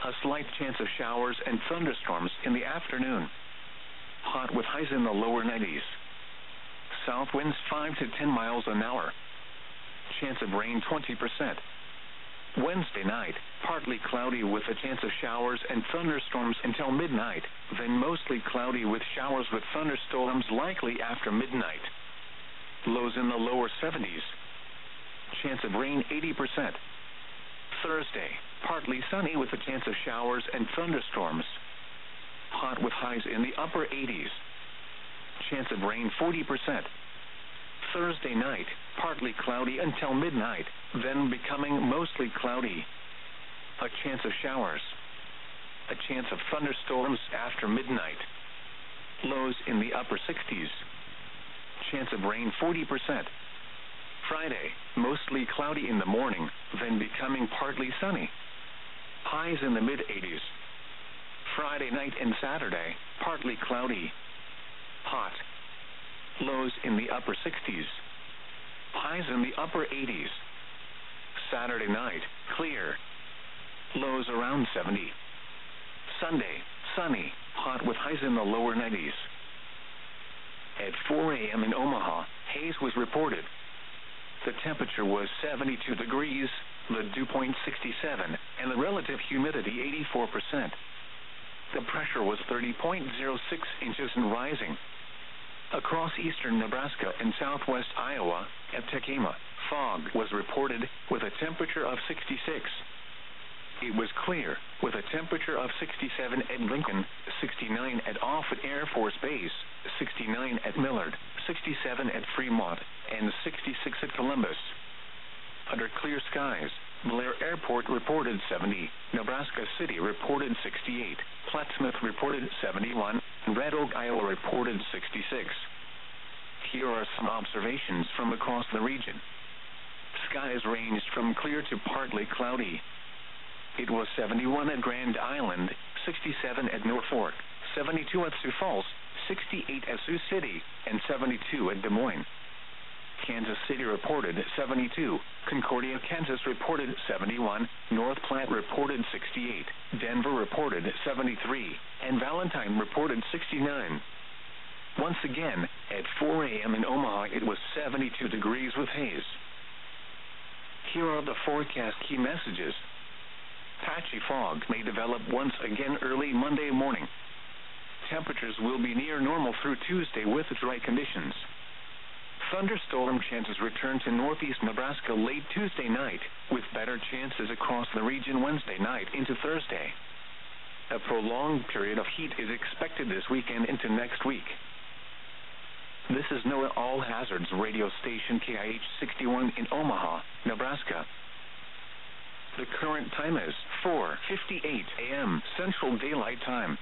A slight chance of showers and thunderstorms in the afternoon. Hot with highs in the lower 90s. South winds 5 to 10 miles an hour. Chance of rain 20%. Wednesday night, partly cloudy with a chance of showers and thunderstorms until midnight, then mostly cloudy with showers with thunderstorms likely after midnight. Lows in the lower 70s. Chance of rain 80%. Thursday, partly sunny with a chance of showers and thunderstorms. Hot with highs in the upper 80s. Chance of rain 40%. Thursday night, partly cloudy until midnight, then becoming mostly cloudy. A chance of showers. A chance of thunderstorms after midnight. Lows in the upper 60s. Chance of rain 40%. Friday, mostly cloudy in the morning, then becoming partly sunny. Highs in the mid-80s. Friday night and Saturday, partly cloudy. Hot. Lows in the upper 60s. Highs in the upper 80s. Saturday night, clear. Lows around 70. Sunday, sunny, hot with highs in the lower 90s. At 4 a.m. in Omaha, haze was reported. The temperature was 72 degrees, the dew point 67, and the relative humidity 84%. The pressure was 30.06 inches and rising. Across eastern Nebraska and southwest Iowa, at Tekema, fog was reported with a temperature of 66. It was clear, with a temperature of 67 at Lincoln, 69 at Offutt Air Force Base, 69 at Millard, 67 at Fremont, and 66 at Columbus. Under clear skies, Blair Airport reported 70, Nebraska City reported 68, Plattsmouth reported 71, and Red Oak, Iowa reported 66. Here are some observations from across the region. Skies ranged from clear to partly cloudy. It was 71 at Grand Island, 67 at Norfolk, 72 at Sioux Falls, 68 at Sioux City, and 72 at Des Moines. Kansas City reported 72, Concordia, Kansas reported 71, North Platte reported 68, Denver reported 73, and Valentine reported 69. Once again, at 4 a.m. in Omaha, it was 72 degrees with haze. Here are the forecast key messages. Patchy fog may develop once again early Monday morning. Temperatures will be near normal through Tuesday with dry conditions. Thunderstorm chances return to northeast Nebraska late Tuesday night, with better chances across the region Wednesday night into Thursday. A prolonged period of heat is expected this weekend into next week. This is NOAA All Hazards radio station KIH 61 in Omaha, Nebraska. The current time is 4:58 a.m. Central Daylight Time.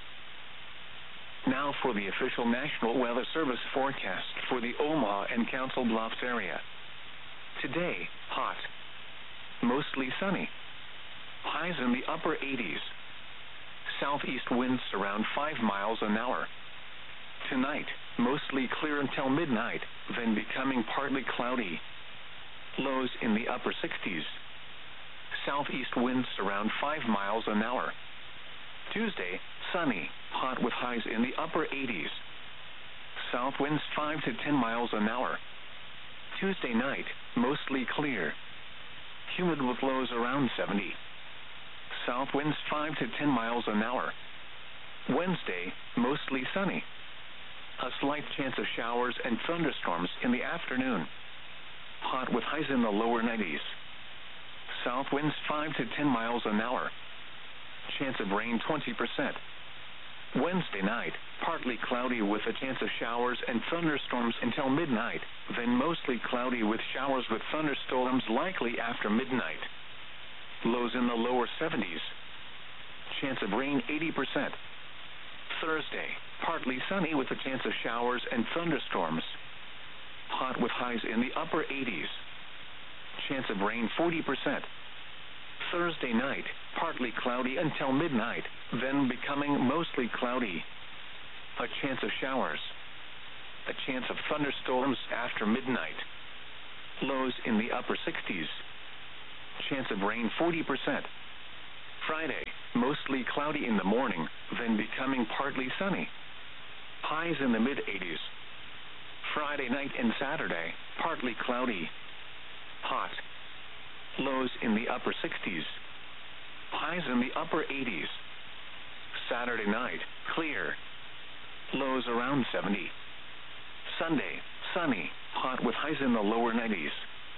Now for the official National Weather Service forecast for the Omaha and Council Bluffs area. Today, hot. Mostly sunny. Highs in the upper 80s. Southeast winds around 5 miles an hour. Tonight, mostly clear until midnight, then becoming partly cloudy. Lows in the upper 60s. Southeast winds around 5 miles an hour. Tuesday, sunny, hot with highs in the upper 80s. South winds 5 to 10 miles an hour. Tuesday night, mostly clear. Humid with lows around 70. South winds 5 to 10 miles an hour. Wednesday, mostly sunny. A slight chance of showers and thunderstorms in the afternoon. Hot with highs in the lower 90s. South winds 5 to 10 miles an hour. Chance of rain 20%. Wednesday night, partly cloudy with a chance of showers and thunderstorms until midnight, then mostly cloudy with showers with thunderstorms likely after midnight. Lows in the lower 70s. Chance of rain 80%. Thursday, partly sunny with a chance of showers and thunderstorms. Hot with highs in the upper 80s. Chance of rain 40%. Thursday night, partly cloudy until midnight, then becoming mostly cloudy. A chance of showers. A chance of thunderstorms after midnight. Lows in the upper 60s. Chance of rain 40%. Friday, mostly cloudy in the morning, then becoming partly sunny. Highs in the mid-80s. Friday night and Saturday, partly cloudy. Hot. Lows in the upper 60s. Highs in the upper 80s. Saturday night, clear. Lows around 70. Sunday, sunny, hot with highs in the lower 90s.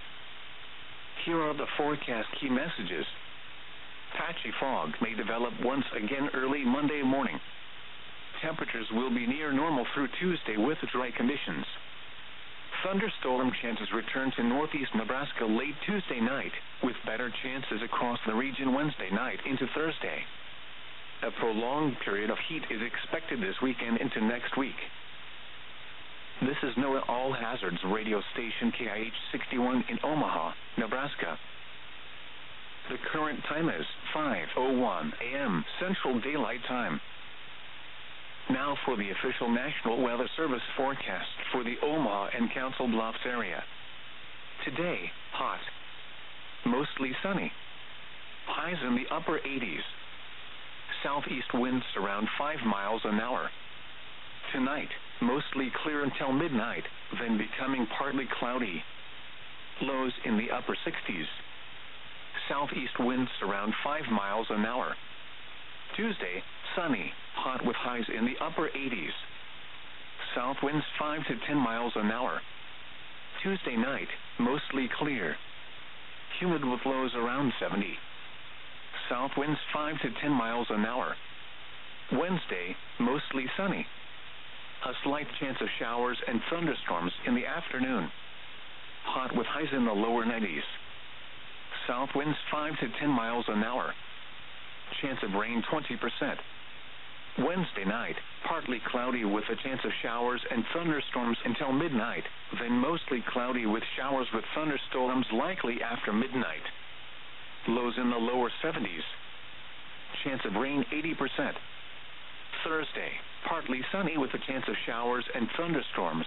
Here are the forecast key messages. Patchy fog may develop once again early Monday morning. Temperatures will be near normal through Tuesday with dry conditions. Thunderstorm chances return to northeast Nebraska late Tuesday night, with better chances across the region Wednesday night into Thursday. A prolonged period of heat is expected this weekend into next week. This is NOAA All Hazards radio station KIH 61 in Omaha, Nebraska. The current time is 5:01 a.m. Central Daylight Time. Now for the official National Weather Service forecast for the Omaha and Council Bluffs area. Today, hot. Mostly sunny. Highs in the upper 80s. Southeast winds around 5 miles an hour. Tonight, mostly clear until midnight, then becoming partly cloudy. Lows in the upper 60s. Southeast winds around 5 miles an hour. Tuesday, sunny, hot with highs in the upper 80s. South winds 5 to 10 miles an hour. Tuesday night, mostly clear. Humid with lows around 70. South winds 5 to 10 miles an hour. Wednesday, mostly sunny. A slight chance of showers and thunderstorms in the afternoon. Hot with highs in the lower 90s. South winds 5 to 10 miles an hour. Chance of rain 20%. Wednesday night, partly cloudy with a chance of showers and thunderstorms until midnight, then mostly cloudy with showers with thunderstorms likely after midnight. Lows in the lower 70s. Chance of rain 80%. Thursday, partly sunny with a chance of showers and thunderstorms.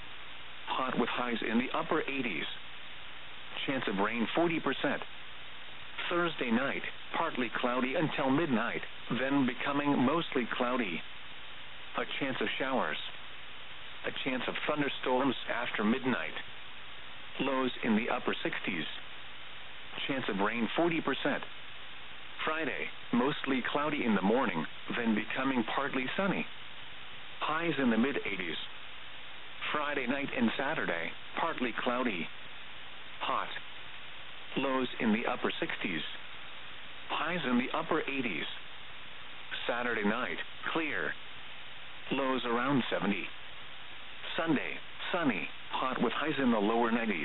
Hot with highs in the upper 80s. Chance of rain 40%. Thursday night, partly cloudy until midnight, then becoming mostly cloudy. A chance of showers. A chance of thunderstorms after midnight. Lows in the upper 60s. Chance of rain 40%. Friday, mostly cloudy in the morning, then becoming partly sunny. Highs in the mid-80s. Friday night and Saturday, partly cloudy. Hot. Lows in the upper 60s. Highs in the upper 80s. Saturday night, clear. Lows around 70. Sunday, sunny, hot with highs in the lower 90s.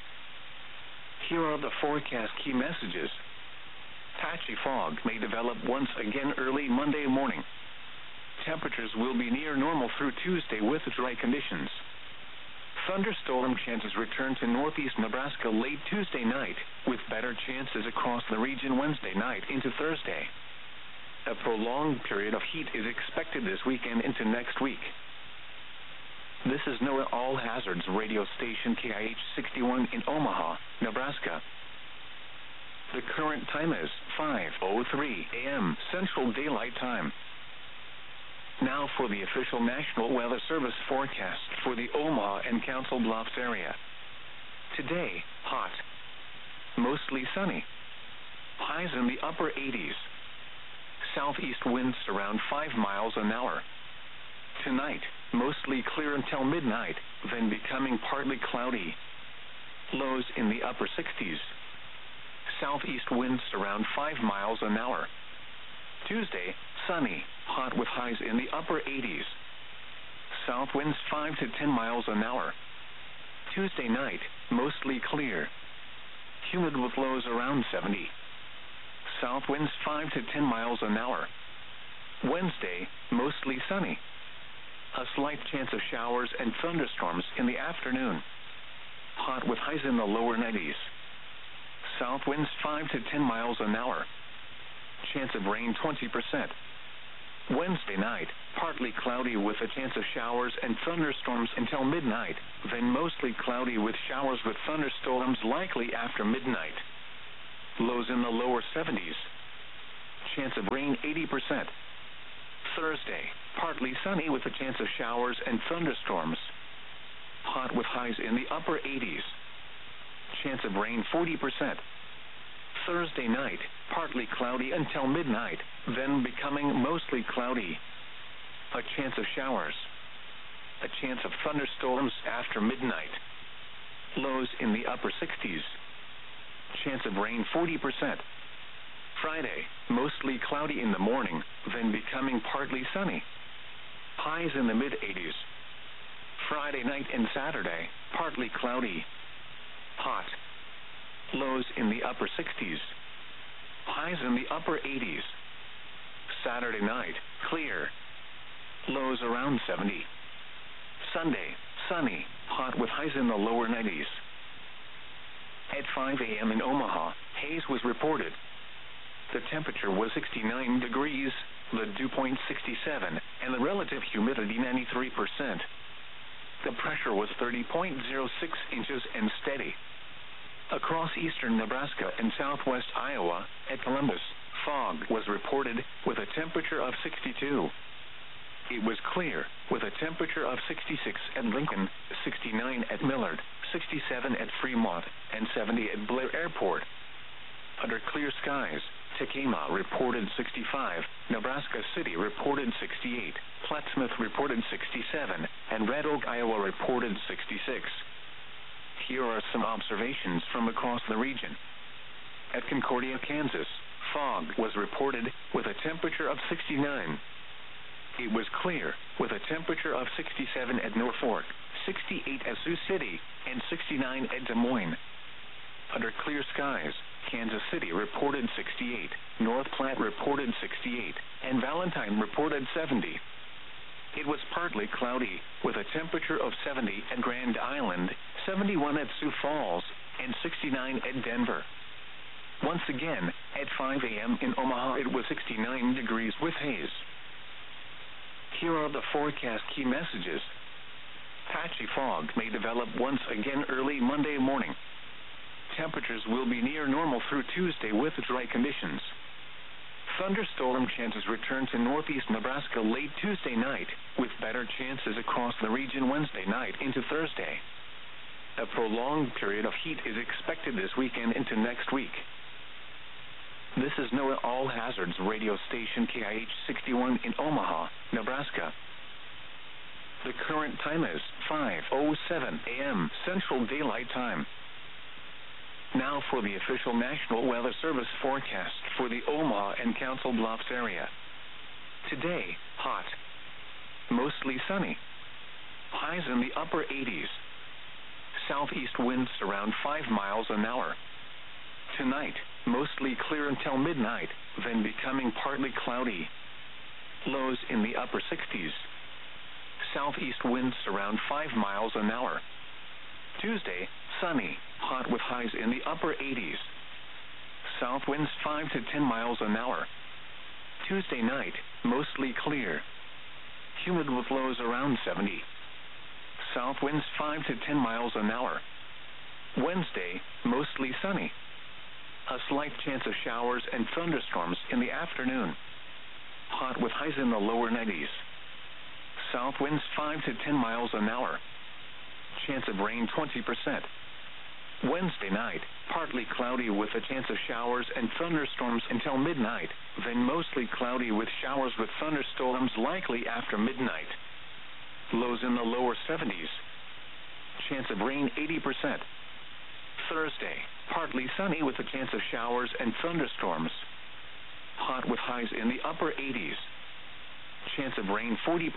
Here are the forecast key messages. Patchy fog may develop once again early Monday morning. Temperatures will be near normal through Tuesday with dry conditions. Thunderstorm chances return to northeast Nebraska late Tuesday night, with better chances across the region Wednesday night into Thursday. A prolonged period of heat is expected this weekend into next week. This is NOAA All Hazards radio station KIH 61 in Omaha, Nebraska. The current time is 5:03 a.m. Central Daylight Time. Now for the official National Weather Service forecast for the Omaha and Council Bluffs area. Today, hot. Mostly sunny. Highs in the upper 80s. Southeast winds around 5 miles an hour. Tonight, mostly clear until midnight, then becoming partly cloudy. Lows in the upper 60s. Southeast winds around 5 miles an hour. Tuesday, sunny, hot with highs in the upper 80s. South winds 5 to 10 miles an hour. Tuesday night, mostly clear. Humid with lows around 70. South winds 5 to 10 miles an hour. Wednesday, mostly sunny. A slight chance of showers and thunderstorms in the afternoon. Hot with highs in the lower 90s. South winds 5 to 10 miles an hour. Chance of rain 20%. Wednesday night, partly cloudy with a chance of showers and thunderstorms until midnight, then mostly cloudy with showers with thunderstorms likely after midnight. Lows in the lower 70s. Chance of rain 80%. Thursday, partly sunny with a chance of showers and thunderstorms. Hot with highs in the upper 80s. Chance of rain 40%. Thursday night, partly cloudy until midnight, then becoming mostly cloudy. A chance of showers. A chance of thunderstorms after midnight. Lows in the upper 60s. Chance of rain 40%. Friday, mostly cloudy in the morning, then becoming partly sunny. Highs in the mid-80s. Friday night and Saturday, partly cloudy. Hot. Lows in the upper 60s. Highs in the upper 80s. Saturday night, clear. Lows around 70. Sunday, sunny, hot with highs in the lower 90s. At 5 a.m. in Omaha, haze was reported. The temperature was 69 degrees, the dew point 67, and the relative humidity 93%. The pressure was 30.06 inches and steady. Across eastern Nebraska and southwest Iowa, at Columbus, fog was reported with a temperature of 62. It was clear, with a temperature of 66 at Lincoln, 69 at Millard, 67 at Fremont, and 70 at Blair Airport. Under clear skies, Tekamah reported 65, Nebraska City reported 68, Plattsmouth reported 67, and Red Oak, Iowa reported 66. Here are some observations from across the region. At Concordia, Kansas, fog was reported with a temperature of 69. It was clear, with a temperature of 67 at Norfolk, 68 at Sioux City, and 69 at Des Moines. Under clear skies, Kansas City reported 68, North Platte reported 68, and Valentine reported 70. It was partly cloudy, with a temperature of 70 at Grand Island, 71 at Sioux Falls, and 69 at Denver. Once again, at 5 a.m. in Omaha, it was 69 degrees with haze. Here are the forecast key messages. Patchy fog may develop once again early Monday morning. Temperatures will be near normal through Tuesday with dry conditions. Thunderstorm chances return to northeast Nebraska late Tuesday night, with better chances across the region Wednesday night into Thursday. A prolonged period of heat is expected this weekend into next week. This is NOAA All Hazards radio station KIH 61 in Omaha, Nebraska. The current time is 5:07 a.m. Central Daylight Time. Now for the official National Weather Service forecast for the Omaha and Council Bluffs area. Today, hot. Mostly sunny. Highs in the upper 80s. Southeast winds around 5 miles an hour. Tonight, mostly clear until midnight, then becoming partly cloudy. Lows in the upper 60s. Southeast winds around 5 miles an hour. Tuesday, sunny, hot with highs in the upper 80s. South winds 5 to 10 miles an hour. Tuesday night, mostly clear. Humid with lows around 70. South winds 5 to 10 miles an hour. Wednesday, mostly sunny. A slight chance of showers and thunderstorms in the afternoon. Hot with highs in the lower 90s. South winds 5 to 10 miles an hour. Chance of rain 20%. Wednesday night, partly cloudy with a chance of showers and thunderstorms until midnight, then mostly cloudy with showers with thunderstorms likely after midnight. Lows in the lower 70s. Chance of rain 80%. Thursday, partly sunny with a chance of showers and thunderstorms. Hot with highs in the upper 80s. Chance of rain 40%.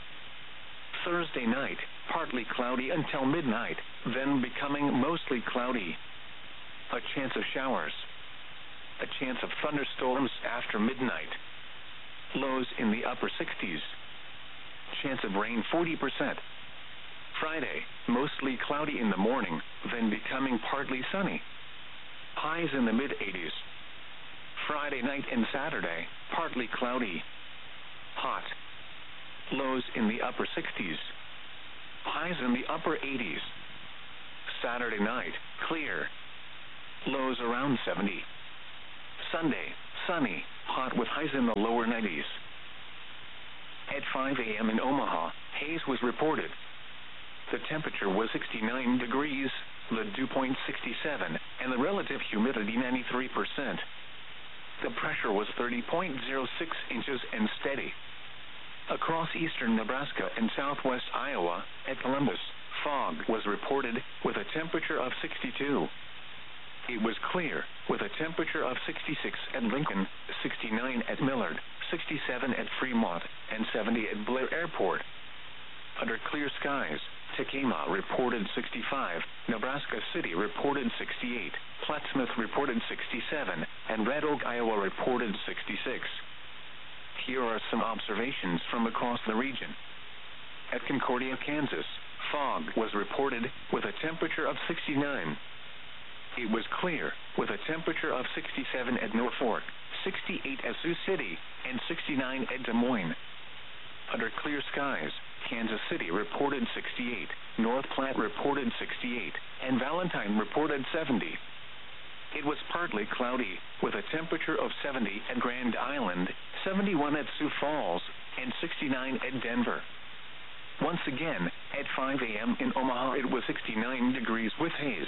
Thursday night, partly cloudy until midnight, then becoming mostly cloudy. A chance of showers. A chance of thunderstorms after midnight. Lows in the upper 60s. Chance of rain 40%. Friday, mostly cloudy in the morning, then becoming partly sunny. Highs in the mid-80s. Friday night and Saturday, partly cloudy. Hot. Lows in the upper 60s. Highs in the upper 80s. Saturday night, clear. Lows around 70. Sunday, sunny. hot with highs in the lower 90s. At 5 a.m. in Omaha, haze was reported. The temperature was 69 degrees, the dew point 67, and the relative humidity 93%. The pressure was 30.06 inches and steady. Across eastern Nebraska and southwest Iowa, at Columbus, fog was reported, with a temperature of 62. It was clear, with a temperature of 66 at Lincoln, 69 at Millard, 67 at Fremont, and 70 at Blair Airport. Under clear skies, Tekamah reported 65, Nebraska City reported 68, Plattsmouth reported 67, and Red Oak, Iowa reported 66. Here are some observations from across the region. At Concordia, Kansas, fog was reported, with a temperature of 69. It was clear, with a temperature of 67 at Norfolk, 68 at Sioux City, and 69 at Des Moines. Under clear skies, Kansas City reported 68, North Platte reported 68, and Valentine reported 70. It was partly cloudy, with a temperature of 70 at Grand Island, 71 at Sioux Falls, and 69 at Denver. Once again, at 5 a.m. in Omaha, it was 69 degrees with haze.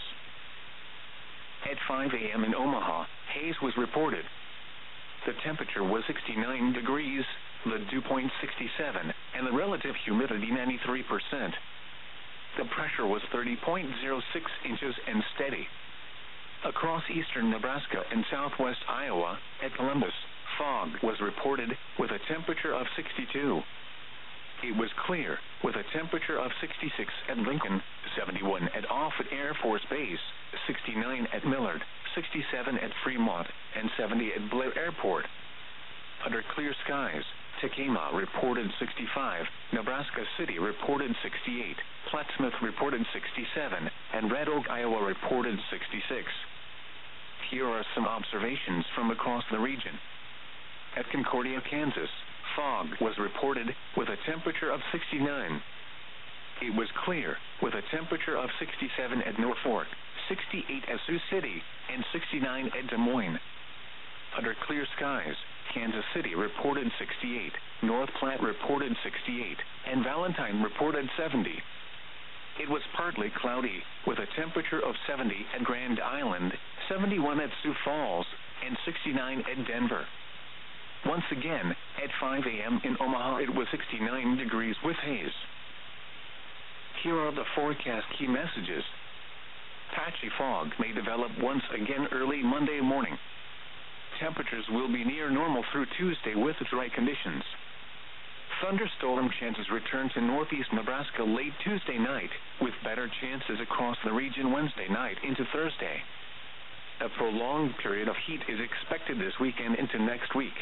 At 5 a.m. in Omaha, haze was reported. The temperature was 69 degrees, the dew point 67, and the relative humidity 93%. The pressure was 30.06 inches and steady. Across eastern Nebraska and southwest Iowa, at Columbus, fog was reported, with a temperature of 62. It was clear, with a temperature of 66 at Lincoln, 71 at Offutt Air Force Base, 69 at Millard, 67 at Fremont, and 70 at Blair Airport. Under clear skies, Tekamah reported 65, Nebraska City reported 68, Plattsmouth reported 67, and Red Oak, Iowa reported 66. Here are some observations from across the region. At Concordia, Kansas, fog was reported, with a temperature of 69. It was clear, with a temperature of 67 at Norfolk, 68 at Sioux City, and 69 at Des Moines. Under clear skies, Kansas City reported 68, North Platte reported 68, and Valentine reported 70. It was partly cloudy, with a temperature of 70 at Grand Island, 71 at Sioux Falls, and 69 at Denver. Once again, at 5 a.m. in Omaha, it was 69 degrees with haze. Here are the forecast key messages. Patchy fog may develop once again early Monday morning. Temperatures will be near normal through Tuesday with dry conditions. Thunderstorm chances return to northeast Nebraska late Tuesday night, with better chances across the region Wednesday night into Thursday. A prolonged period of heat is expected this weekend into next week.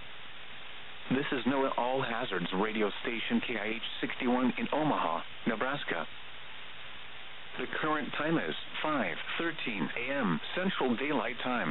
This is NOAA All Hazards radio station KIH 61 in Omaha, Nebraska. The current time is 5:13 a.m. Central Daylight Time.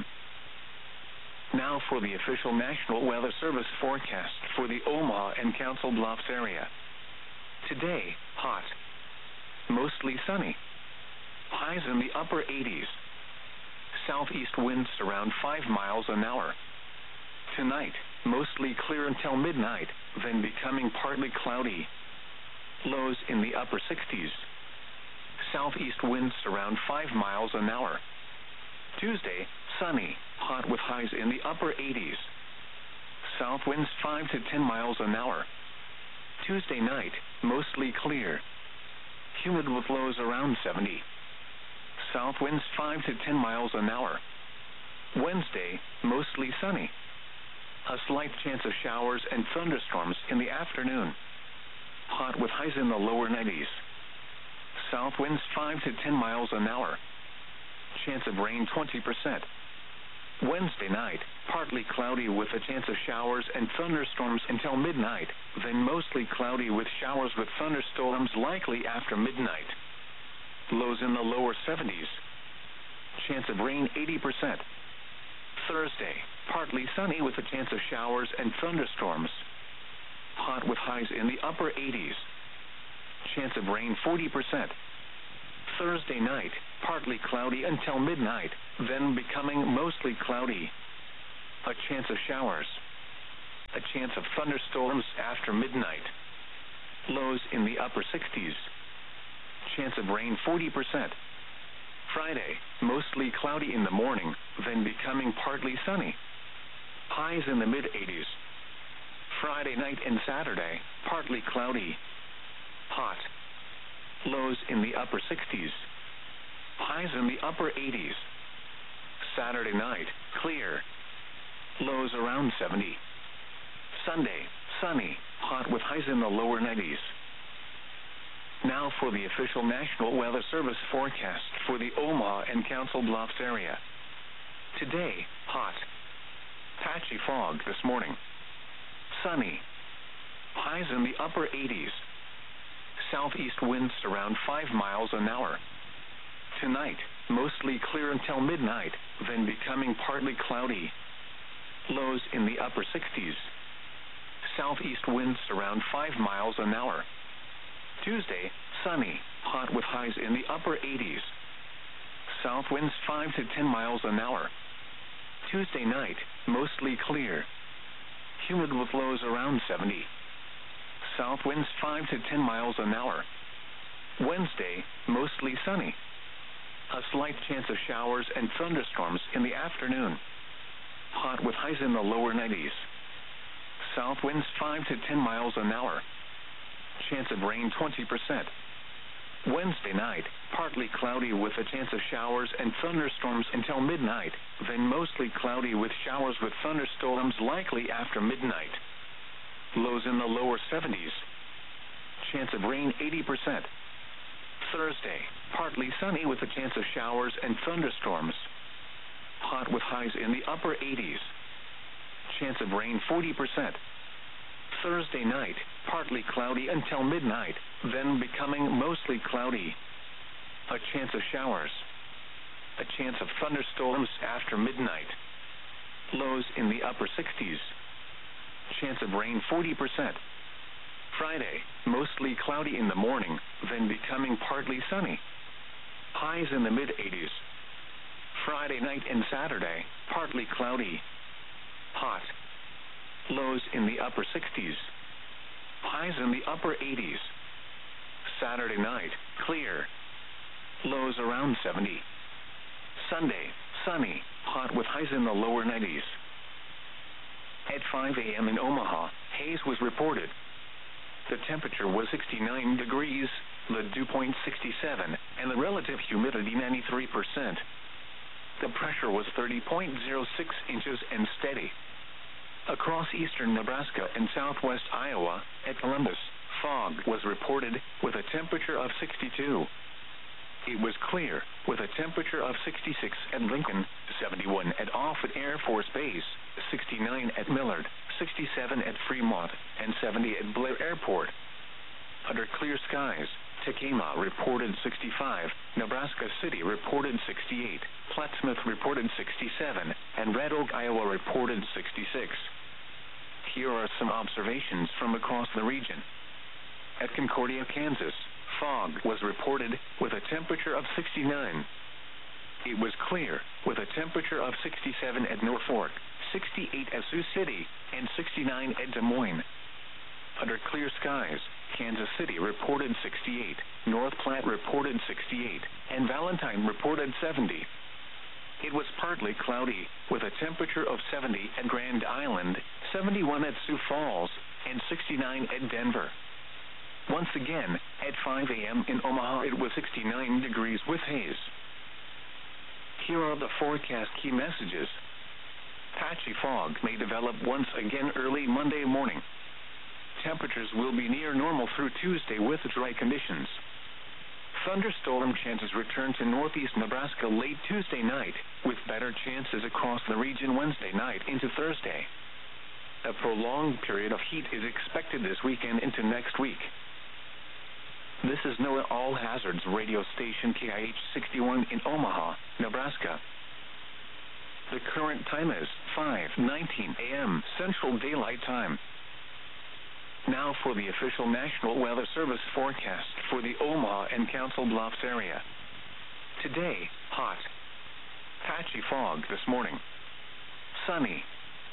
Now for the official National Weather Service forecast for the Omaha and Council Bluffs area. Today, hot. Mostly sunny. Highs in the upper 80s. Southeast winds around 5 miles an hour. Tonight, mostly clear until midnight, then becoming partly cloudy. Lows in the upper 60s. Southeast winds around 5 miles an hour. Tuesday, sunny, hot with highs in the upper 80s. South winds 5 to 10 miles an hour. Tuesday night, mostly clear. Humid with lows around 70. South winds 5 to 10 miles an hour. Wednesday, mostly sunny. A slight chance of showers and thunderstorms in the afternoon. Hot with highs in the lower 90s. South winds 5 to 10 miles an hour. Chance of rain 20%. Wednesday night, partly cloudy with a chance of showers and thunderstorms until midnight, then mostly cloudy with showers with thunderstorms likely after midnight. Lows in the lower 70s. Chance of rain 80%. Thursday, partly sunny with a chance of showers and thunderstorms. Hot with highs in the upper 80s. Chance of rain 40%. Thursday night, partly cloudy until midnight, then becoming mostly cloudy. A chance of showers. A chance of thunderstorms after midnight. Lows in the upper 60s. Chance of rain 40%. Friday, mostly cloudy in the morning, then becoming partly sunny. Highs in the mid-80s. Friday night and Saturday, partly cloudy. Hot. Lows in the upper 60s. Highs in the upper 80s. Saturday night, clear. Lows around 70. Sunday, sunny, hot with highs in the lower 90s. Now for the official National Weather Service forecast for the Omaha and Council Bluffs area. Today, hot. Patchy fog this morning. Sunny. Highs in the upper 80s. Southeast winds around 5 miles an hour. Tonight, mostly clear until midnight, then becoming partly cloudy. Lows in the upper 60s. Southeast winds around 5 miles an hour. Tuesday, sunny, hot with highs in the upper 80s. South winds 5 to 10 miles an hour. Tuesday night, mostly clear. Humid with lows around 70. South winds 5 to 10 miles an hour. Wednesday, mostly sunny. A slight chance of showers and thunderstorms in the afternoon. Hot with highs in the lower 90s. South winds 5 to 10 miles an hour. Chance of rain 20%. Wednesday night, partly cloudy with a chance of showers and thunderstorms until midnight, then mostly cloudy with showers with thunderstorms likely after midnight. Lows in the lower 70s. Chance of rain 80%. Thursday, partly sunny with a chance of showers and thunderstorms. Hot with highs in the upper 80s. Chance of rain 40%. Thursday night, partly cloudy until midnight, then becoming mostly cloudy. A chance of showers. A chance of thunderstorms after midnight. Lows in the upper 60s. Chance of rain 40%. Friday, mostly cloudy in the morning, then becoming partly sunny. Highs in the mid-80s. Friday night and Saturday, partly cloudy. Hot. Lows in the upper 60s. Highs in the upper 80s. Saturday night, clear. Lows around 70. Sunday, sunny, hot with highs in the lower 90s. At 5 a.m. in Omaha, haze was reported. The temperature was 69 degrees, the dew point 67, and the relative humidity 93%. The pressure was 30.06 inches and steady. Across eastern Nebraska and southwest Iowa, at Columbus, fog was reported with a temperature of 62. It was clear with a temperature of 66 at Lincoln, 71 at Offutt Air Force Base, 69 at Millard, 67 at Fremont, and 70 at Blair Airport. Under clear skies, Tekamah reported 65, Nebraska City reported 68, Plattsmouth reported 67, and Red Oak, Iowa reported 66. Here are some observations from across the region. At Concordia, Kansas, fog was reported with a temperature of 69. It was clear with a temperature of 67 at Norfolk, 68 at Sioux City, and 69 at Des Moines. Under clear skies, Kansas City reported 68, North Platte reported 68, and Valentine reported 70. It was partly cloudy, with a temperature of 70 at Grand Island, 71 at Sioux Falls, and 69 at Denver. Once again, at 5 a.m. in Omaha, it was 69 degrees with haze. Here are the forecast key messages. Patchy fog may develop once again early Monday morning. Temperatures will be near normal through Tuesday with dry conditions. Thunderstorm chances return to northeast Nebraska late Tuesday night, with better chances across the region Wednesday night into Thursday. A prolonged period of heat is expected this weekend into next week. This is NOAA All Hazards radio station KIH 61 in Omaha, Nebraska. The current time is 5:19 a.m. Central Daylight Time. Now for the official National Weather Service forecast for the Omaha and Council Bluffs area. Today, hot. Patchy fog this morning. Sunny.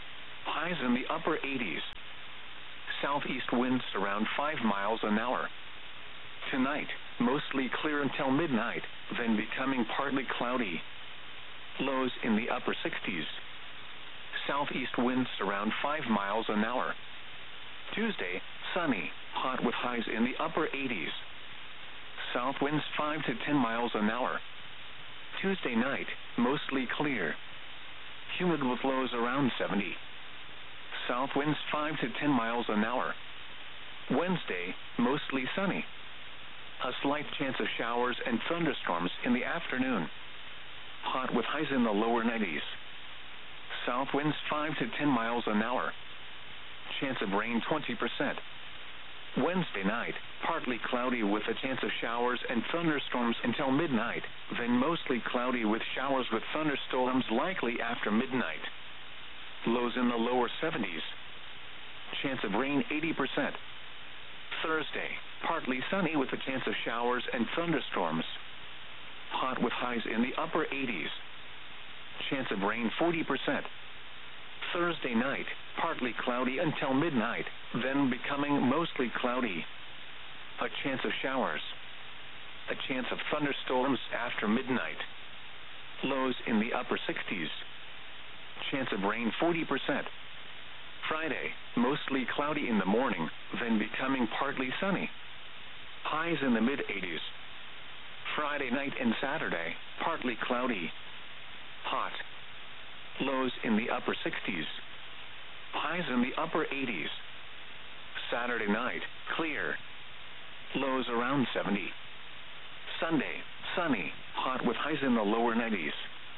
highs in the upper 80s. Southeast winds around 5 miles an hour. Tonight, mostly clear until midnight, then becoming partly cloudy. Lows in the upper 60s. Southeast winds around 5 miles an hour. Tuesday, sunny, hot with highs in the upper 80s. South winds 5 to 10 miles an hour. Tuesday night, mostly clear. Humid with lows around 70. South winds 5 to 10 miles an hour. Wednesday, mostly sunny. A slight chance of showers and thunderstorms in the afternoon. Hot with highs in the lower 90s. South winds 5 to 10 miles an hour. Chance of rain 20%. Wednesday night, partly cloudy with a chance of showers and thunderstorms until midnight, then mostly cloudy with showers with thunderstorms likely after midnight. Lows in the lower 70s. Chance of rain 80%. Thursday, partly sunny with a chance of showers and thunderstorms. Hot with highs in the upper 80s. Chance of rain 40%. Thursday night, partly cloudy until midnight, then becoming mostly cloudy. A chance of showers. A chance of thunderstorms after midnight. Lows in the upper 60s. Chance of rain 40%. Friday, mostly cloudy in the morning, then becoming partly sunny. Highs in the mid-80s. Friday night and Saturday, partly cloudy. Hot. Lows in the upper 60s. Highs in the upper 80s. Saturday night, clear. Lows around 70. Sunday, sunny, hot with highs in the lower 90s.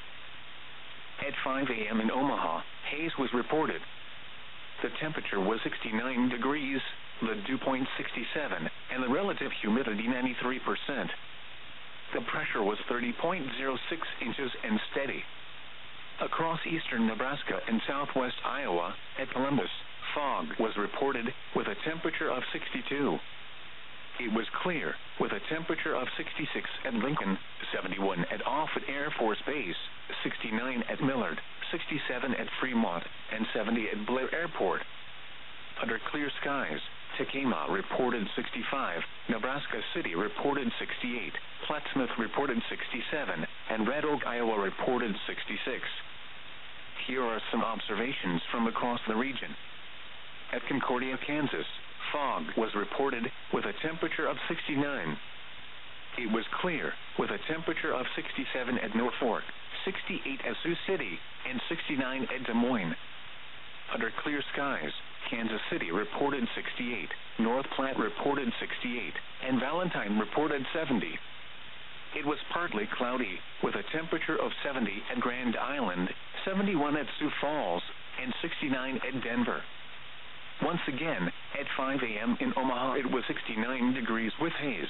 At 5 a.m. in Omaha, haze was reported. The temperature was 69 degrees, the dew point 67, and the relative humidity 93%. The pressure was 30.06 inches and steady. Across eastern Nebraska and southwest Iowa, at Columbus, fog was reported, with a temperature of 62. It was clear, with a temperature of 66 at Lincoln, 71 at Offutt Air Force Base, 69 at Millard, 67 at Fremont, and 70 at Blair Airport. Under clear skies, Tekamah reported 65, Nebraska City reported 68, Plattsmouth reported 67, and Red Oak, Iowa reported 66. Here are some observations from across the region. At Concordia, Kansas, fog was reported, with a temperature of 69. It was clear, with a temperature of 67 at Norfolk, 68 at Sioux City, and 69 at Des Moines. Under clear skies, Kansas City reported 68, North Platte reported 68, and Valentine reported 70. It was partly cloudy, with a temperature of 70 at Grand Island, 71 at Sioux Falls, and 69 at Denver. Once again, at 5 a.m. in Omaha, it was 69 degrees with haze.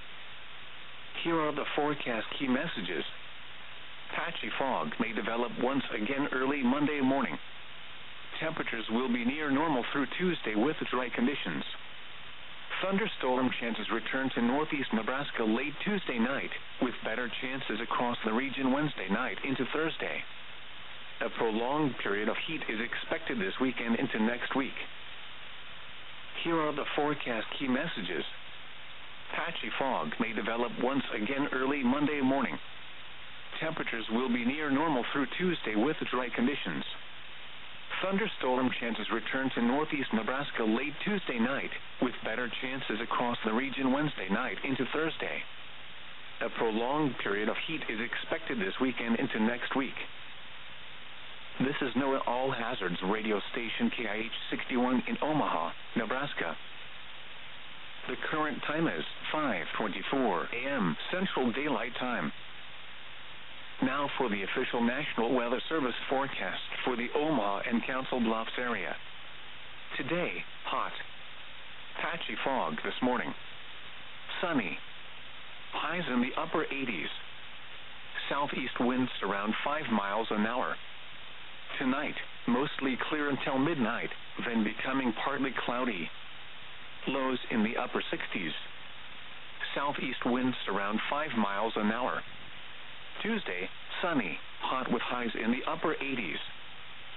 Here are the forecast key messages. Patchy fog may develop once again early Monday morning. Temperatures will be near normal through Tuesday with dry conditions. Thunderstorm chances return to northeast Nebraska late Tuesday night, with better chances across the region Wednesday night into Thursday. A prolonged period of heat is expected this weekend into next week. Here are the forecast key messages. Patchy fog may develop once again early Monday morning. Temperatures will be near normal through Tuesday with dry conditions. Thunderstorm chances return to northeast Nebraska late Tuesday night, with better chances across the region Wednesday night into Thursday. A prolonged period of heat is expected this weekend into next week. This is NOAA All Hazards radio station KIH 61 in Omaha, Nebraska. The current time is 5:24 a.m. Central Daylight Time. Now for the official National Weather Service forecast for the Omaha and Council Bluffs area. Today, hot. Patchy fog this morning. Sunny. Highs in the upper 80s. Southeast winds around 5 miles an hour. Tonight, mostly clear until midnight, then becoming partly cloudy. Lows in the upper 60s. Southeast winds around 5 miles an hour. Tuesday, sunny, hot with highs in the upper 80s.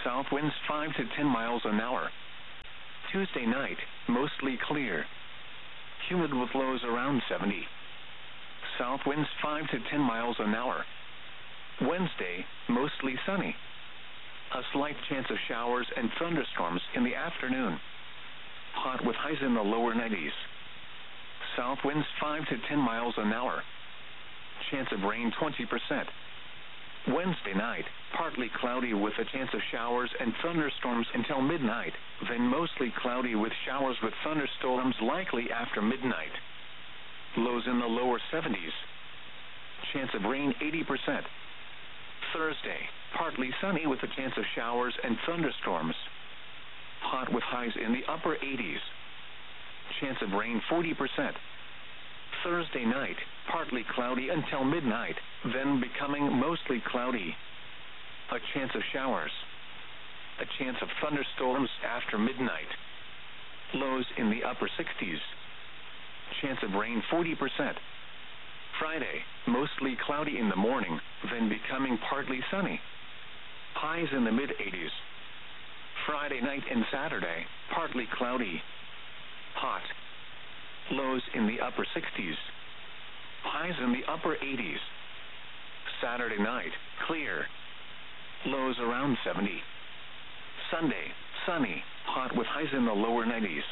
South winds 5 to 10 miles an hour. Tuesday night, mostly clear. Humid with lows around 70. South winds 5 to 10 miles an hour. Wednesday, mostly sunny. A slight chance of showers and thunderstorms in the afternoon. Hot with highs in the lower 90s. South winds 5 to 10 miles an hour. Chance of rain 20%. Wednesday night, partly cloudy with a chance of showers and thunderstorms until midnight, then mostly cloudy with showers with thunderstorms likely after midnight. Lows in the lower 70s. Chance of rain 80%. Thursday, partly sunny with a chance of showers and thunderstorms. Hot with highs in the upper 80s. Chance of rain 40%. Thursday night, partly cloudy until midnight, then becoming mostly cloudy. A chance of showers. A chance of thunderstorms after midnight. Lows in the upper 60s. Chance of rain 40%. Friday, mostly cloudy in the morning, then becoming partly sunny. Highs in the mid-80s. Friday night and Saturday, partly cloudy. Hot. Lows in the upper 60s. Highs in the upper 80s. Saturday night, clear. Lows around 70. Sunday, sunny, hot with highs in the lower 90s.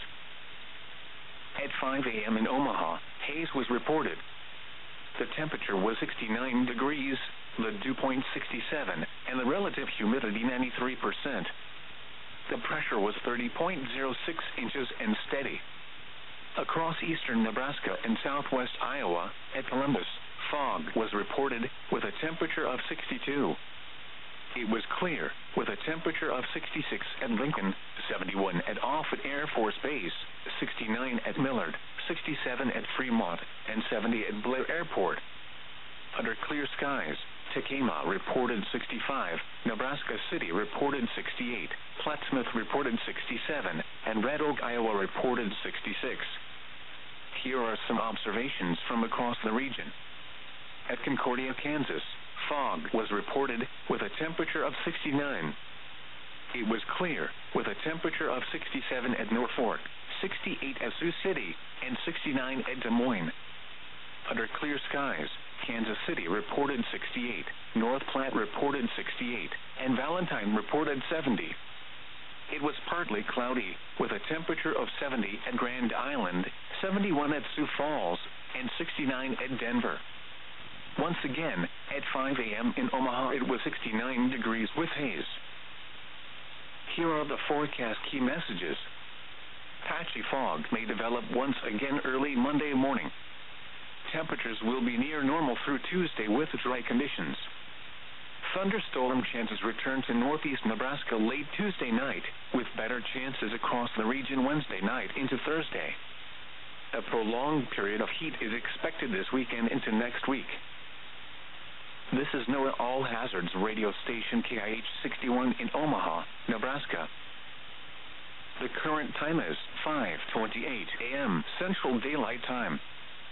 At 5 a.m. in Omaha, haze was reported. The temperature was 69 degrees, the dew point 67, and the relative humidity 93%. The pressure was 30.06 inches and steady. Across eastern Nebraska and southwest Iowa, at Columbus, fog was reported, with a temperature of 62. It was clear, with a temperature of 66 at Lincoln, 71 at Offutt Air Force Base, 69 at Millard, 67 at Fremont, and 70 at Blair Airport. Under clear skies, Tekamah reported 65, Nebraska City reported 68, Plattsmouth reported 67, and Red Oak, Iowa reported 66. Here are some observations from across the region. At Concordia, Kansas, fog was reported, with a temperature of 69. It was clear, with a temperature of 67 at Norfolk, 68 at Sioux City, and 69 at Des Moines. Under clear skies, Kansas City reported 68, North Platte reported 68, and Valentine reported 70. It was partly cloudy, with a temperature of 70 at Grand Island, 71 at Sioux Falls, and 69 at Denver. Once again, at 5 a.m. in Omaha, it was 69 degrees with haze. Here are the forecast key messages. Patchy fog may develop once again early Monday morning. Temperatures will be near normal through Tuesday with dry conditions. Thunderstorm chances return to northeast Nebraska late Tuesday night, with better chances across the region Wednesday night into Thursday. A prolonged period of heat is expected this weekend into next week. This is NOAA All Hazards radio station KIH 61 in Omaha, Nebraska. The current time is 5:28 a.m. Central Daylight Time.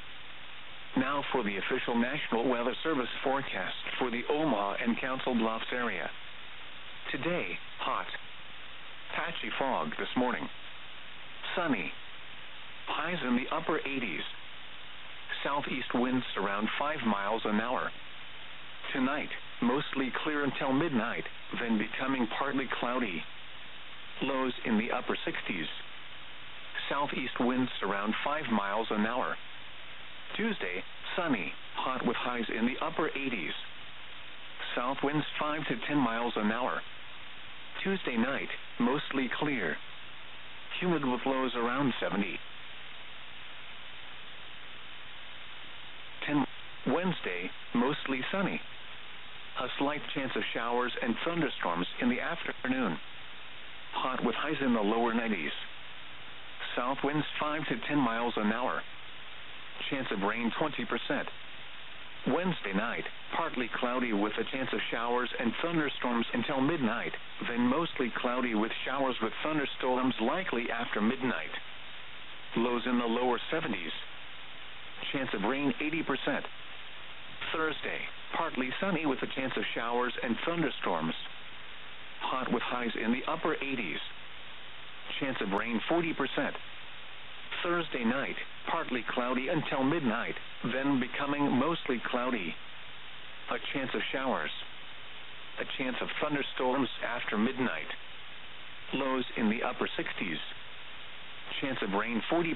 Now for the official National Weather Service forecast for the Omaha and Council Bluffs area. Today, hot. Patchy fog this morning. Sunny. Highs in the upper 80s. Southeast winds around 5 miles an hour. Tonight, mostly clear until midnight, then becoming partly cloudy. Lows in the upper 60s. Southeast winds around 5 miles an hour. Tuesday, sunny, hot with highs in the upper 80s. South winds 5 to 10 miles an hour. Tuesday night, mostly clear. Humid with lows around 70. Wednesday, mostly sunny. A slight chance of showers and thunderstorms in the afternoon. Hot with highs in the lower 90s. South winds 5 to 10 miles an hour. Chance of rain 20%. Wednesday night, partly cloudy with a chance of showers and thunderstorms until midnight, then mostly cloudy with showers with thunderstorms likely after midnight. Lows in the lower 70s. Chance of rain 80%. Thursday, partly sunny with a chance of showers and thunderstorms. hot with highs in the upper 80s. Chance of rain 40%. Thursday night, partly cloudy until midnight, then becoming mostly cloudy. A chance of showers. A chance of thunderstorms after midnight. Lows in the upper 60s. Chance of rain 40%.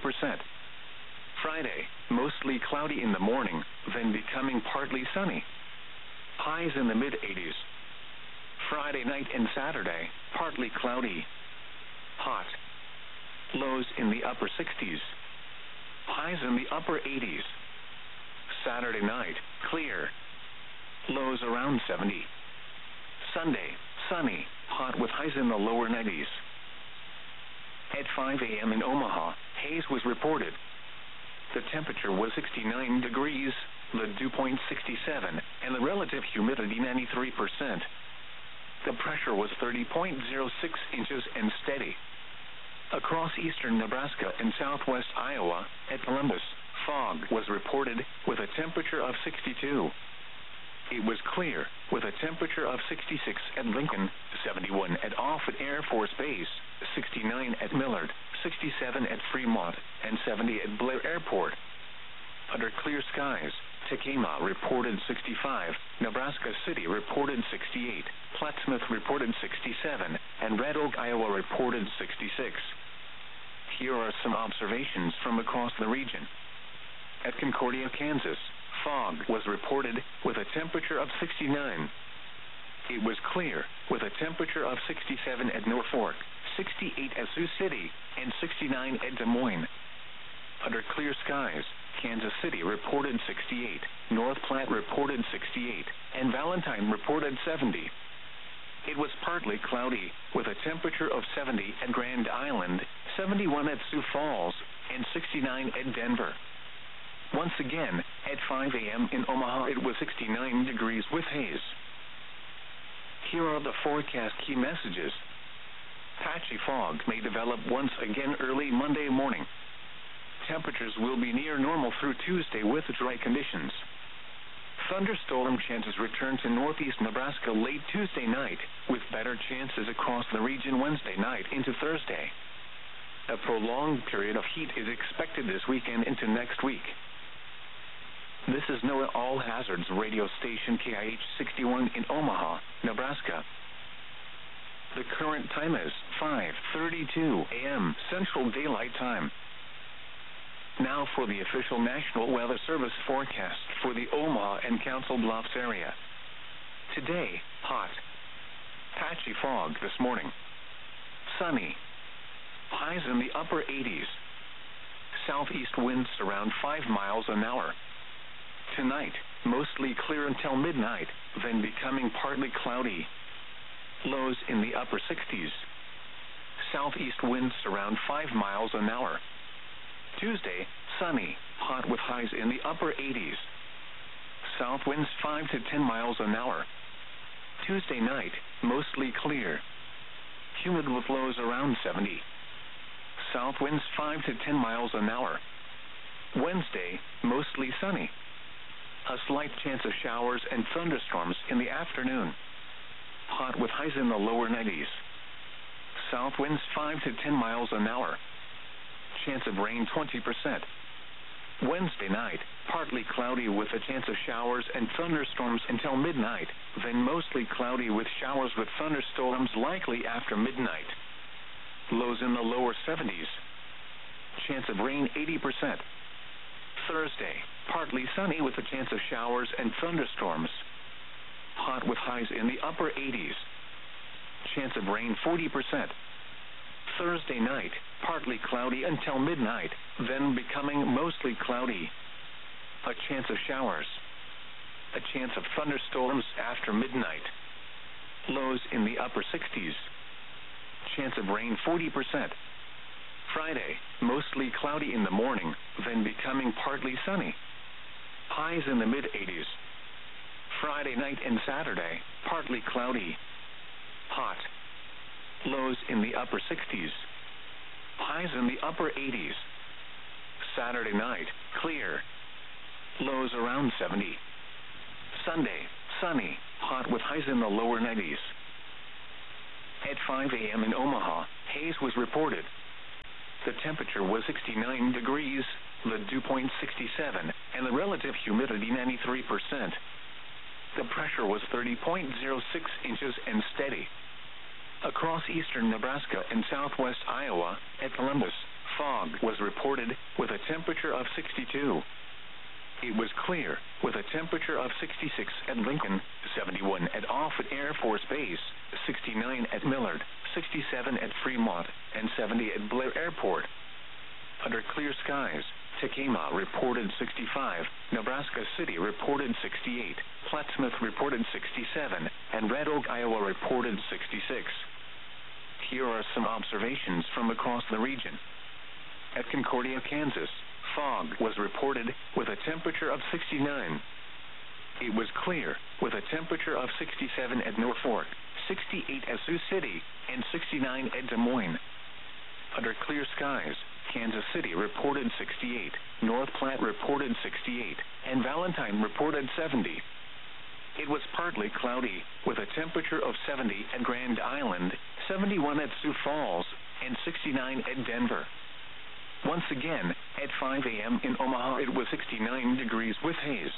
Friday, mostly cloudy in the morning, then becoming partly sunny. Highs in the mid-80s. Friday night and Saturday, partly cloudy. Hot. Lows in the upper 60s. Highs in the upper 80s. Saturday night, clear. Lows around 70. Sunday, sunny, hot with highs in the lower 90s. At 5 a.m. in Omaha, haze was reported. The temperature was 69 degrees, the dew point 67, and the relative humidity 93%. The pressure was 30.06 inches and steady. Across eastern Nebraska and southwest Iowa, at Columbus, fog was reported with a temperature of 62. It was clear, with a temperature of 66 at Lincoln, 71 at Offutt Air Force Base, 69 at Millard, 67 at Fremont, and 70 at Blair Airport. Under clear skies, Tekamah reported 65, Nebraska City reported 68, Plattsmouth reported 67, and Red Oak, Iowa reported 66. Here are some observations from across the region. At Concordia, Kansas, fog was reported with a temperature of 69. It was clear, with a temperature of 67 at Norfolk, 68 at Sioux City, and 69 at Des Moines. Under clear skies, Kansas City reported 68, North Platte reported 68, and Valentine reported 70. It was partly cloudy, with a temperature of 70 at Grand Island, 71 at Sioux Falls, and 69 at Denver. Once again, at 5 a.m. in Omaha, it was 69 degrees with haze. Here are the forecast key messages. Patchy fog may develop once again early Monday morning. Temperatures will be near normal through Tuesday with dry conditions. Thunderstorm chances return to northeast Nebraska late Tuesday night, with better chances across the region Wednesday night into Thursday. A prolonged period of heat is expected this weekend into next week. This is NOAA All Hazards radio station KIH 61 in Omaha, Nebraska. The current time is 5:32 a.m. Central Daylight Time. Now for the official National Weather Service forecast for the Omaha and Council Bluffs area. Today, hot. Patchy fog this morning. Sunny. Highs in the upper 80s. Southeast winds around 5 miles an hour. Tonight, mostly clear until midnight, then becoming partly cloudy. Lows in the upper 60s. Southeast winds around 5 miles an hour. Tuesday, sunny, hot with highs in the upper 80s. South winds 5 to 10 miles an hour. Tuesday night, mostly clear. Humid with lows around 70. South winds 5 to 10 miles an hour. Wednesday, mostly sunny. A slight chance of showers and thunderstorms in the afternoon. Hot with highs in the lower 90s. South winds 5 to 10 miles an hour. Chance of rain 20%. Wednesday night, partly cloudy with a chance of showers and thunderstorms until midnight, then mostly cloudy with showers with thunderstorms likely after midnight. Lows in the lower 70s. Chance of rain 80%. Thursday, partly sunny with a chance of showers and thunderstorms. Hot with highs in the upper 80s. Chance of rain 40%. Thursday night, partly cloudy until midnight, then becoming mostly cloudy. A chance of showers. A chance of thunderstorms after midnight. Lows in the upper 60s. Chance of rain 40%. Friday, mostly cloudy in the morning, then becoming partly sunny. Highs in the mid-80s. Friday night and Saturday, partly cloudy. Hot. Lows in the upper 60s. Highs in the upper 80s. Saturday night, clear. Lows around 70. Sunday, sunny, hot with highs in the lower 90s. At 5 a.m. in Omaha, haze was reported. The temperature was 69 degrees, the dew point 67, and the relative humidity 93%. The pressure was 30.06 inches and steady. Across eastern Nebraska and southwest Iowa, at Columbus, fog was reported with a temperature of 62. It was clear with a temperature of 66 at Lincoln, 71 at Offutt Air Force Base, 69 at Millard, 67 at Fremont, and 70 at Blair Airport. Under clear skies, Tekamah reported 65, Nebraska City reported 68, Plattsmouth reported 67, and Red Oak, Iowa reported 66. Here are some observations from across the region. At Concordia, Kansas, fog was reported with a temperature of 69. It was clear with a temperature of 67 at Norfolk, 68 at Sioux City, and 69 at Des Moines. Under clear skies, Kansas City reported 68, North Platte reported 68, and Valentine reported 70. It was partly cloudy, with a temperature of 70 at Grand Island, 71 at Sioux Falls, and 69 at Denver. Once again, at 5 a.m. in Omaha, it was 69 degrees with haze.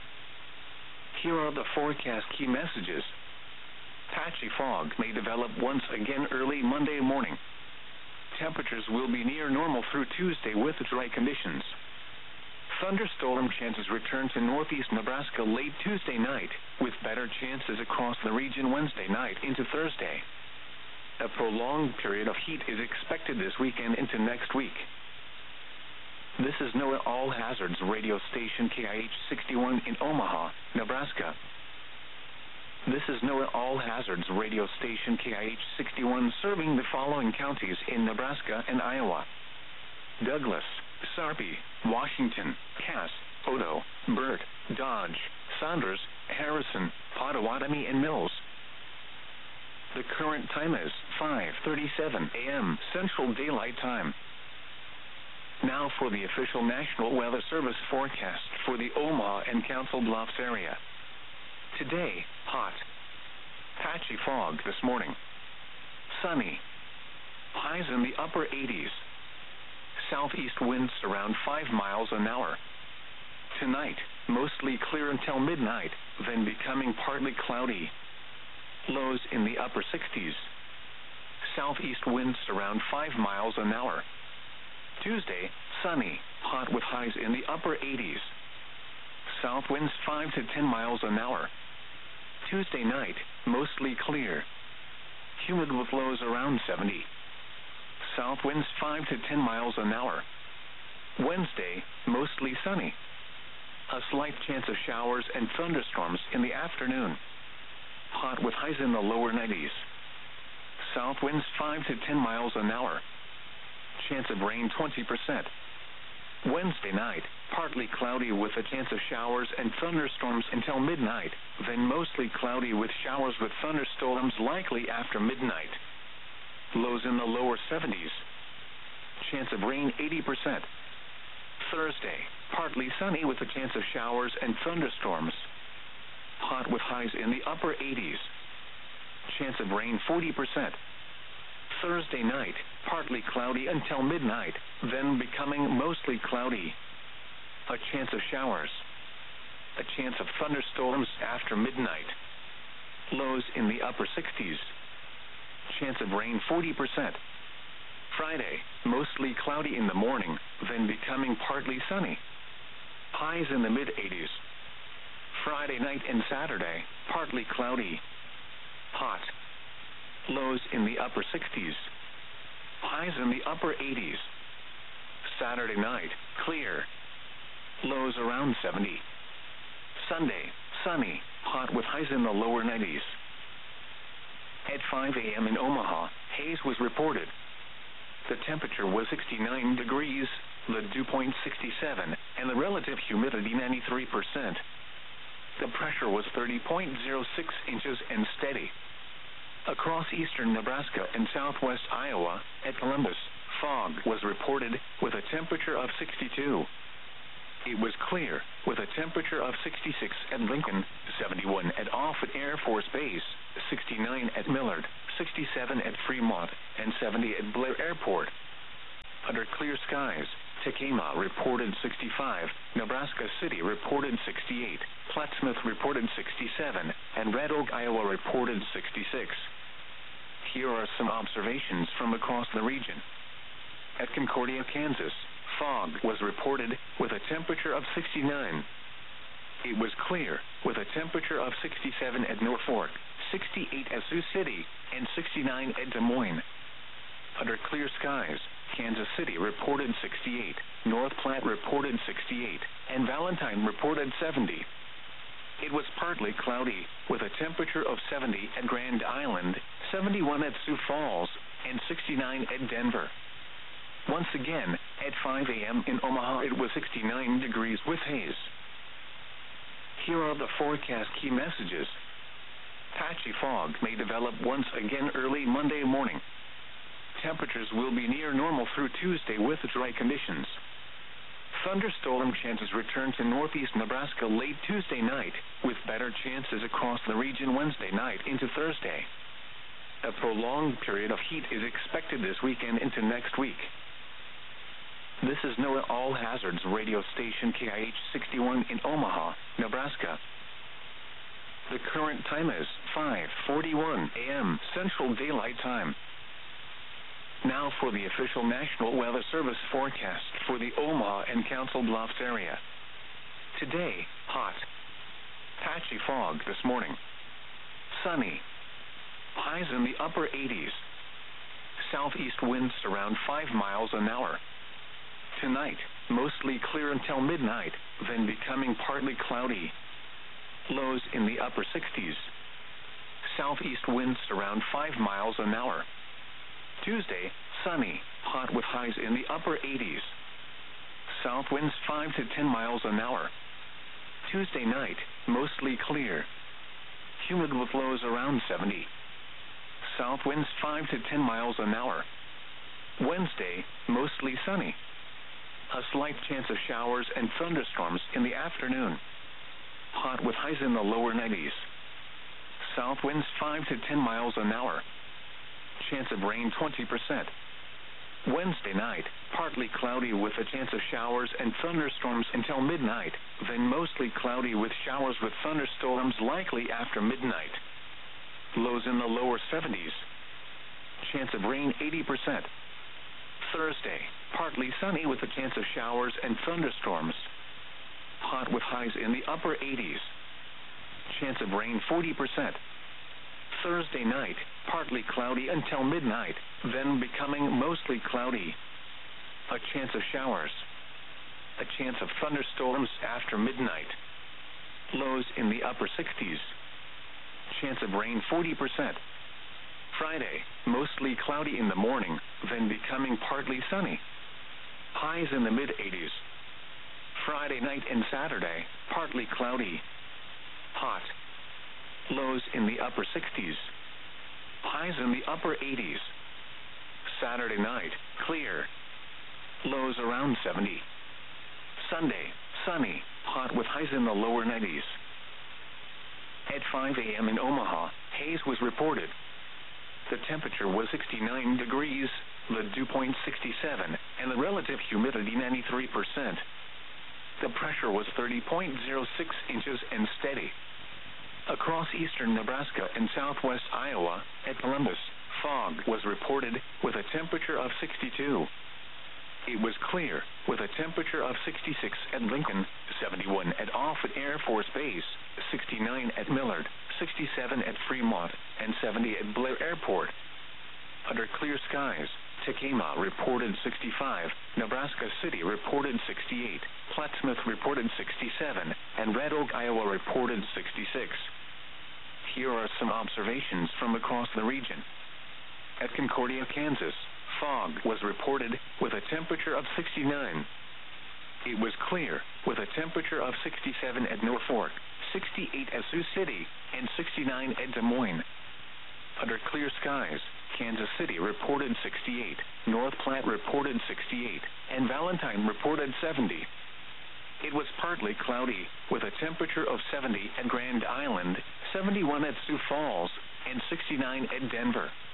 Here are the forecast key messages. Patchy fog may develop once again early Monday morning. Temperatures will be near normal through Tuesday with dry conditions. Thunderstorm chances return to northeast Nebraska late Tuesday night, with better chances across the region Wednesday night into Thursday. A prolonged period of heat is expected this weekend into next week. This is NOAA All Hazards radio station KIH-61 in Omaha, Nebraska. This is NOAA All Hazards radio station KIH-61 serving the following counties in Nebraska and Iowa: Douglas, Sarpy, Washington, Cass, Odo, Burt, Dodge, Saunders, Harrison, Pottawatomie, and Mills. The current time is 5:37 a.m. Central Daylight Time. Now for the official National Weather Service forecast for the Omaha and Council Bluffs area. Today, hot. Patchy fog this morning. Sunny. Highs in the upper 80s. Southeast winds around 5 miles an hour. Tonight, mostly clear until midnight, then becoming partly cloudy. Lows in the upper 60s. Southeast winds around 5 miles an hour. Tuesday, sunny, hot with highs in the upper 80s. South winds 5 to 10 miles an hour. Tuesday night, mostly clear. Humid with lows around 70. South winds 5 to 10 miles an hour. Wednesday, mostly sunny. A slight chance of showers and thunderstorms in the afternoon. Hot with highs in the lower 90s. South winds 5 to 10 miles an hour. Chance of rain 20%. Wednesday night, partly cloudy with a chance of showers and thunderstorms until midnight, then mostly cloudy with showers with thunderstorms likely after midnight. Lows in the lower 70s. Chance of rain 80%. Thursday, partly sunny with a chance of showers and thunderstorms. Hot with highs in the upper 80s. Chance of rain 40%. Thursday night, partly cloudy until midnight, then becoming mostly cloudy. A chance of showers. A chance of thunderstorms after midnight. Lows in the upper 60s. Chance of rain 40%. Friday, mostly cloudy in the morning, then becoming partly sunny. Highs in the mid-80s. Friday night and Saturday, partly cloudy. Hot. Lows in the upper 60s. Highs in the upper 80s. Saturday night, clear. Lows around 70. Sunday, sunny, hot with highs in the lower 90s. At 5 a.m. in Omaha, haze was reported. The temperature was 69 degrees, the dew point 67, and the relative humidity 93%. The pressure was 30.06 inches and steady. Across eastern Nebraska and southwest Iowa, at Columbus, fog was reported with a temperature of 62. It was clear with a temperature of 66 at Lincoln, 71 at Offutt Air Force Base, 69 at Millard, 67 at Fremont, and 70 at Blair Airport. Under clear skies, Tekamah reported 65, Nebraska City reported 68, Plattsmouth reported 67, and Red Oak, Iowa reported 66. Here are some observations from across the region. At Concordia, Kansas, fog was reported with a temperature of 69. It was clear with a temperature of 67 at Norfolk, 68 at Sioux City, and 69 at Des Moines. Under clear skies, Kansas City reported 68, North Platte reported 68, and Valentine reported 70. It was partly cloudy, with a temperature of 70 at Grand Island, 71 at Sioux Falls, and 69 at Denver. Once again, at 5 a.m. in Omaha it was 69 degrees with haze. Here are the forecast key messages. Patchy fog may develop once again early Monday morning. Temperatures will be near normal through Tuesday with dry conditions. Thunderstorm chances return to northeast Nebraska late Tuesday night, with better chances across the region Wednesday night into Thursday. A prolonged period of heat is expected this weekend into next week. This is NOAA All Hazards radio station KIH 61 in Omaha, Nebraska. The current time is 5:41 a.m. Central Daylight Time. Now for the official National Weather Service forecast for the Omaha and Council Bluffs area. Today, hot. Patchy fog this morning. Sunny. Highs in the upper 80s. Southeast winds around 5 miles an hour. Tonight, mostly clear until midnight, then becoming partly cloudy. Lows in the upper 60s. Southeast winds around 5 miles an hour. Tuesday, sunny, hot with highs in the upper 80s. South winds 5 to 10 miles an hour. Tuesday night, mostly clear. Humid with lows around 70. South winds 5 to 10 miles an hour. Wednesday, mostly sunny. A slight chance of showers and thunderstorms in the afternoon. Hot with highs in the lower 90s. South winds 5 to 10 miles an hour. Chance of rain 20%. Wednesday night, partly cloudy with a chance of showers and thunderstorms until midnight, then mostly cloudy with showers with thunderstorms likely after midnight. Lows in the lower 70s. Chance of rain 80%. Thursday, partly sunny with a chance of showers and thunderstorms. Hot with highs in the upper 80s. Chance of rain 40%. Thursday night, partly cloudy until midnight, then becoming mostly cloudy. A chance of showers. A chance of thunderstorms after midnight. Lows in the upper 60s. Chance of rain 40%. Friday, mostly cloudy in the morning, then becoming partly sunny. Highs in the mid-80s. Friday night and Saturday, partly cloudy. Hot. Lows in the upper 60s. Highs in the upper 80s. Saturday night, clear. Lows around 70. Sunday, sunny, hot with highs in the lower 90s. At 5 a.m. in Omaha, haze was reported. The temperature was 69 degrees, the dew point 67, and the relative humidity 93%. The pressure was 30.06 inches and steady. Across eastern Nebraska and southwest Iowa, at Columbus, fog was reported with a temperature of 62. It was clear with a temperature of 66 at Lincoln, 71 at Offutt Air Force Base, 69 at Millard, 67 at Fremont, and 70 at Blair Airport. Under clear skies, Tekamah reported 65, Nebraska City reported 68, Plattsmouth reported 67, and Red Oak, Iowa reported 66. Here are some observations from across the region. At Concordia, Kansas, fog was reported with a temperature of 69. It was clear with a temperature of 67 at Norfolk, 68 at Sioux City, and 69 at Des Moines. Under clear skies, Kansas City reported 68, North Platte reported 68, and Valentine reported 70. It was partly cloudy with a temperature of 70 at Grand Island, 71 at Sioux Falls, and 69 at Denver.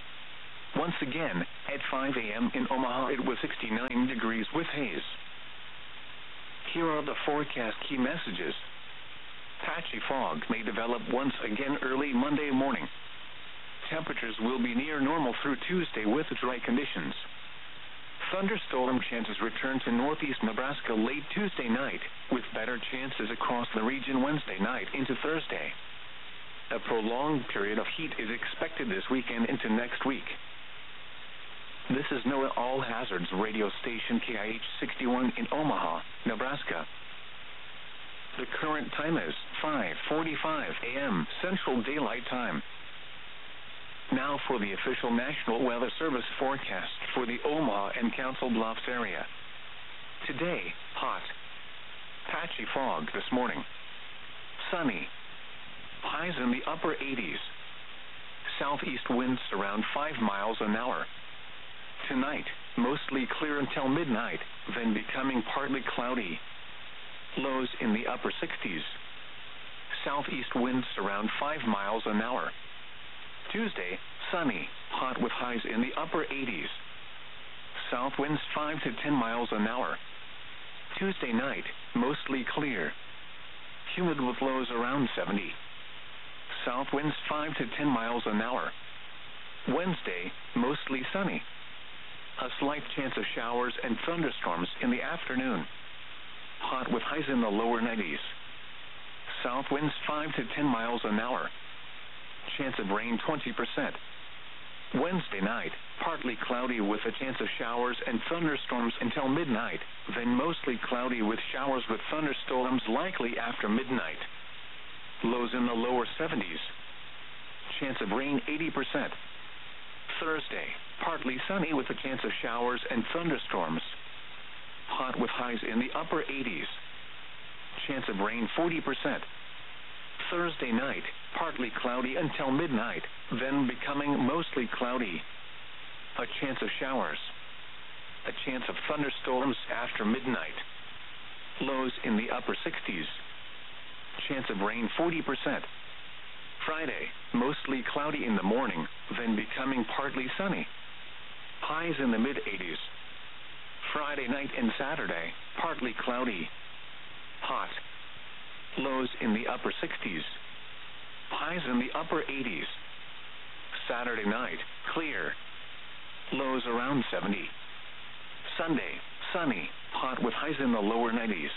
Once again, at 5 a.m. in Omaha, it was 69 degrees with haze. Here are the forecast key messages. Patchy fog may develop once again early Monday morning. Temperatures will be near normal through Tuesday with dry conditions. Thunderstorm chances return to northeast Nebraska late Tuesday night, with better chances across the region Wednesday night into Thursday. A prolonged period of heat is expected this weekend into next week. This is NOAA All Hazards radio station KIH 61 in Omaha, Nebraska. The current time is 5:45 a.m. Central Daylight Time. Now for the official National Weather Service forecast for the Omaha and Council Bluffs area. Today, hot. Patchy fog this morning. Sunny. Highs in the upper 80s. Southeast winds around 5 miles an hour. Tonight, mostly clear until midnight, then becoming partly cloudy. Lows in the upper 60s. Southeast winds around 5 miles an hour. Tuesday, sunny, hot with highs in the upper 80s. South winds 5 to 10 miles an hour. Tuesday night, mostly clear. Humid with lows around 70. South winds 5 to 10 miles an hour. Wednesday, mostly sunny. A slight chance of showers and thunderstorms in the afternoon. Hot with highs in the lower 90s. South winds 5 to 10 miles an hour. Chance of rain 20%. Wednesday night, partly cloudy with a chance of showers and thunderstorms until midnight, then mostly cloudy with showers with thunderstorms likely after midnight. Lows in the lower 70s. Chance of rain 80%. Thursday, partly sunny with a chance of showers and thunderstorms. Hot with highs in the upper 80s. Chance of rain 40%. Thursday night, partly cloudy until midnight, then becoming mostly cloudy. A chance of showers. A chance of thunderstorms after midnight. Lows in the upper 60s. Chance of rain 40%. Friday, mostly cloudy in the morning, then becoming partly sunny. Highs in the mid-80s. Friday night and Saturday, partly cloudy. Hot. Lows in the upper 60s. Highs in the upper 80s. Saturday night, clear. Lows around 70. Sunday, sunny, hot with highs in the lower 90s.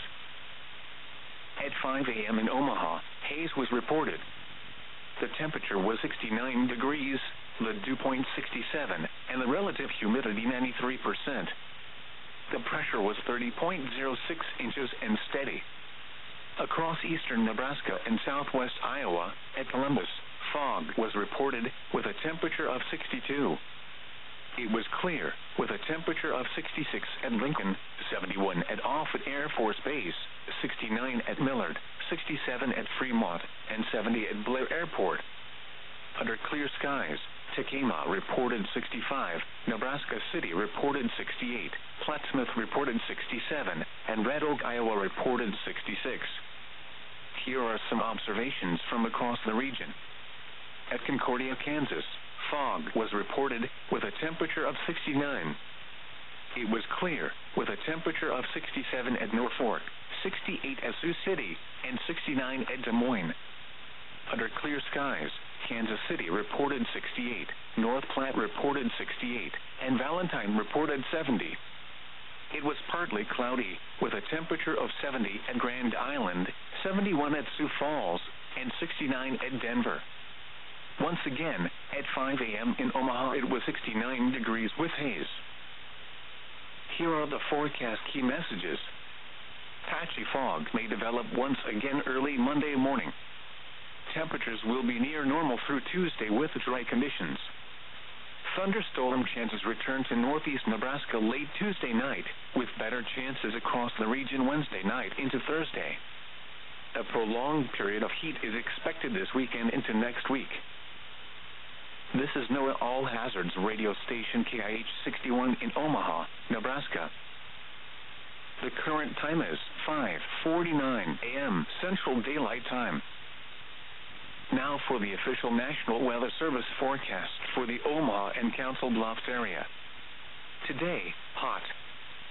At 5 a.m. in Omaha, haze was reported. The temperature was 69 degrees, the dew point 67, and the relative humidity 93%. The pressure was 30.06 inches and steady. Across eastern Nebraska and southwest Iowa, at Columbus, fog was reported with a temperature of 62. It was clear, with a temperature of 66 at Lincoln, 71 at Offutt Air Force Base, 69 at Millard, 67 at Fremont, and 70 at Blair Airport. Under clear skies, Tekamah reported 65, Nebraska City reported 68, Plattsmouth reported 67, and Red Oak, Iowa reported 66. Here are some observations from across the region. At Concordia, Kansas, fog was reported with a temperature of 69. It was clear, with a temperature of 67 at Norfolk, 68 at Sioux City, and 69 at Des Moines. Under clear skies, Kansas City reported 68, North Platte reported 68, and Valentine reported 70. It was partly cloudy, with a temperature of 70 at Grand Island, 71 at Sioux Falls, and 69 at Denver. Once again, at 5 a.m. in Omaha, it was 69 degrees with haze. Here are the forecast key messages. Patchy fog may develop once again early Monday morning. Temperatures will be near normal through Tuesday with dry conditions. Thunderstorm chances return to northeast Nebraska late Tuesday night, with better chances across the region Wednesday night into Thursday. A prolonged period of heat is expected this weekend into next week. This is NOAA All Hazards radio station KIH 61 in Omaha, Nebraska. The current time is 5:49 a.m. Central Daylight Time. Now for the official National Weather Service forecast for the Omaha and Council Bluffs area. Today, hot.